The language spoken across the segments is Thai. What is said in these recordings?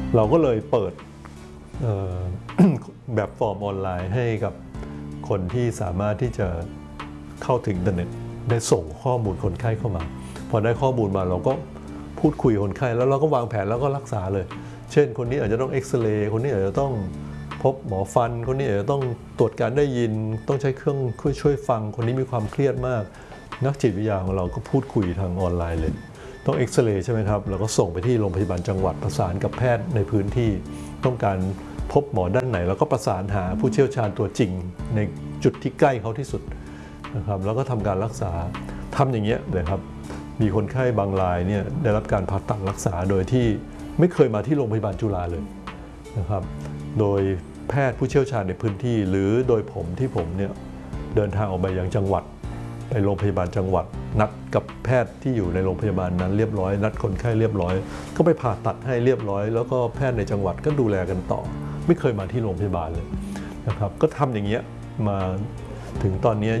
เราก็เลยเปิดแบบฟอร์มออนไลน์ให้กับคนที่สามารถที่จะเข้าถึงอินเทอร์เน็ตได้ส่งข้อมูลคนไข้เข้ามาพอได้ข้อมูลมาเราก็พูดคุยคนไข้แล้วเราก็วางแผนแล้วก็รักษาเลยเช่นคนนี้อาจจะต้องเอ็กซเรย์คนนี้อาจจะต้องพบหมอฟันคนนี้อาจจะต้องตรวจการได้ยินต้องใช้เครื่องช่วยฟังคนนี้มีความเครียดมากนักจิตวิทยาของเราก็พูดคุยทางออนไลน์เลยต้องเอ็กซเรย์ใช่ไหมครับเราก็ส่งไปที่โรงพยาบาลจังหวัดประสานกับแพทย์ในพื้นที่ต้องการพบหมอด้านไหนแล้วก็ประสานหาผู้เชี่ยวชาญตัวจริงในจุดที่ใกล้เขาที่สุดนะครับแล้วก็ทำการรักษาทำอย่างเงี้ยเลยครับมีคนไข้บางรายเนี่ยได้รับการผ่าตัดรักษาโดยที่ไม่เคยมาที่โรงพยาบาลจุฬาเลยนะครับโดยแพทย์ผู้เชี่ยวชาญในพื้นที่หรือโดยผมเนี่ยเดินทางออกไปยังจังหวัดไปโรงพยาบาลจังหวัดนัดกับแพทย์ที่อยู่ในโรงพยาบาลนั้นเรียบร้อยนัดคนไข้เรียบร้อยก็ไปผ่าตัดให้เรียบร้อยแล้วก็แพทย์ในจังหวัดก็ดูแลกันต่อไม่เคยมาที่โรงพยาบาลเลยนะครับก็ทำอย่างเงี้ยมาถึงตอนนี้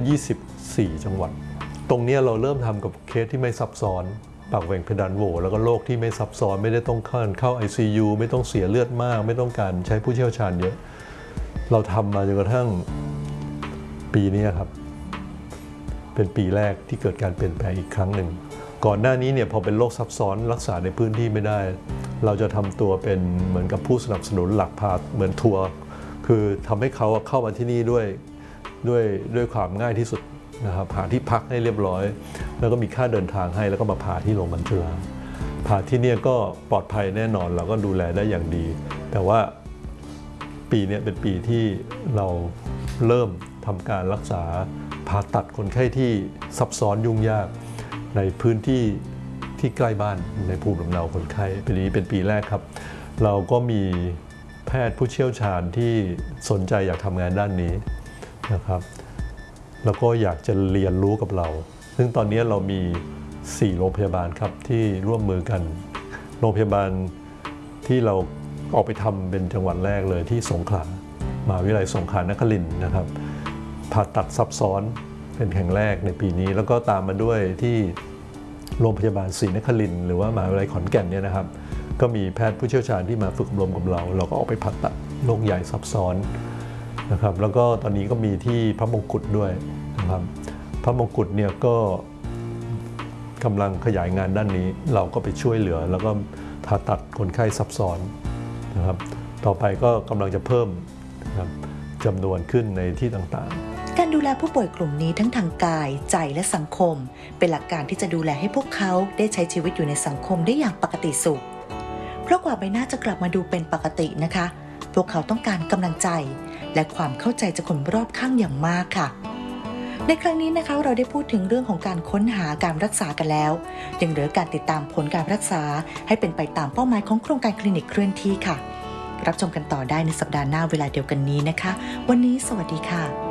24จังหวัดตรงนี้เราเริ่มทำกับเคสที่ไม่ซับซ้อนปากแหว่งเพดานโหวแล้วก็โรคที่ไม่ซับซ้อนไม่ได้ต้องเข้า ICU ไม่ต้องเสียเลือดมากไม่ต้องการใช้ผู้เชี่ยวชาญเยอะเราทำมาจนกระทั่งปีนี้ครับเป็นปีแรกที่เกิดการเปลี่ยนแปลงอีกครั้งหนึ่งก่อนหน้านี้เนี่ยพอเป็นโรคซับซ้อนรักษาในพื้นที่ไม่ได้เราจะทำตัวเป็นเหมือนกับผู้สนับสนุนหลักพาเหมือนทัวร์คือทำให้เขาเข้ามาที่นี่ด้วยความง่ายที่สุดนะครับหาที่พักให้เรียบร้อยแล้วก็มีค่าเดินทางให้แล้วก็มาผ่าที่โรงพยาบาลจุฬาผ่าที่นี่ก็ปลอดภัยแน่นอนเราก็ดูแลได้อย่างดีแต่ว่าปีนี้เป็นปีที่เราเริ่มทำการรักษาผ่าตัดคนไข้ที่ซับซ้อนยุ่งยากในพื้นที่ที่ใกล้บ้านในภูมิลำเนาคนไข้ปีนี้เป็นปีแรกครับเราก็มีแพทย์ผู้เชี่ยวชาญที่สนใจอยากทำงานด้านนี้นะครับแล้วก็อยากจะเรียนรู้กับเราซึ่งตอนนี้เรามี4โรงพยาบาลครับที่ร่วมมือกันโรงพยาบาลที่เราออกไปทำเป็นจังหวัดแรกเลยที่สงขลามหาวิทยาลัยสงขลานครินทร์นะครับผ่าตัดซับซ้อนเป็นแห่งแรกในปีนี้แล้วก็ตามมาด้วยที่โรงพยาบาลศรีนครินทร์หรือว่ามหาวิทยาลัยขอนแก่นเนี่ยนะครับก็มีแพทย์ผู้เชี่ยวชาญที่มาฝึกอบรมกับเราก็ออกไปผ่าตัดโรคใหญ่ซับซ้อนนะครับแล้วก็ตอนนี้ก็มีที่พระมงกุฎด้วยนะครับพระมงกุฎเนี่ยก็กำลังขยายงานด้านนี้เราก็ไปช่วยเหลือแล้วก็ผ่าตัดคนไข้ซับซ้อนนะครับต่อไปก็กำลังจะเพิ่มนะครับจำนวนขึ้นในที่ต่างๆการดูแลผู้ป่วยกลุ่มนี้ทั้งทางกายใจและสังคมเป็นหลักการที่จะดูแลให้พวกเขาได้ใช้ชีวิตอยู่ในสังคมได้อย่างปกติสุขเพราะกว่าใบหน้าจะกลับมาดูเป็นปกตินะคะพวกเขาต้องการกำลังใจและความเข้าใจจากคนรอบข้างอย่างมากค่ะในครั้งนี้นะคะเราได้พูดถึงเรื่องของการค้นหาการรักษากันแล้วยังเหลือการติดตามผลการรักษาให้เป็นไปตามเป้าหมายของโครงการคลินิกเคลื่อนที่ค่ะรับชมกันต่อได้ในสัปดาห์หน้าเวลาเดียวกันนี้นะคะวันนี้สวัสดีค่ะ